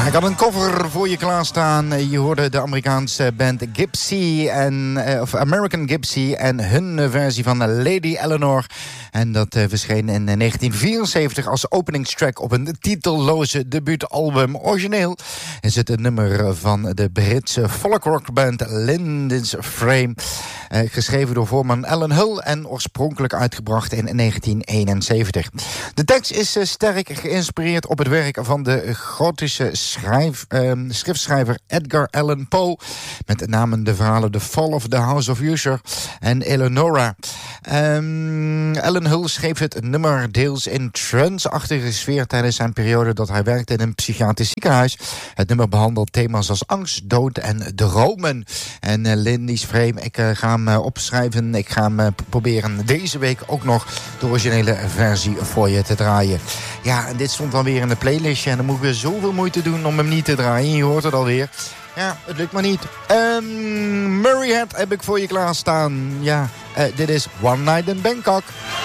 Ik had een cover voor je klaarstaan. Je hoorde de Amerikaanse band Gypsy of American Gypsy en hun versie van Lady Eleanor. En dat verscheen in 1974 als openingstrack op een titelloze debuutalbum. Origineel is het een nummer van de Britse folkrockband Linden's Frame. Geschreven door voorman Alan Hull en oorspronkelijk uitgebracht in 1971. De tekst is sterk geïnspireerd op het werk van de gotische schriftschrijver Edgar Allan Poe. Met name de verhalen The Fall of the House of Usher en Eleonora. Alan Hull schreef het nummer deels in trance-achtige sfeer tijdens zijn periode dat hij werkte in een psychiatrisch ziekenhuis. Het nummer behandelt thema's als angst, dood en dromen. En Lindy's Frame, ik ga hem opschrijven. Ik ga hem proberen deze week ook nog de originele versie voor je te draaien. Ja, en dit stond dan weer in de playlistje en dan moet ik weer zoveel moeite doen om hem niet te draaien. Je hoort het alweer. Ja, het lukt maar niet. Murray Head heb ik voor je klaarstaan. Ja, dit is One Night in Bangkok.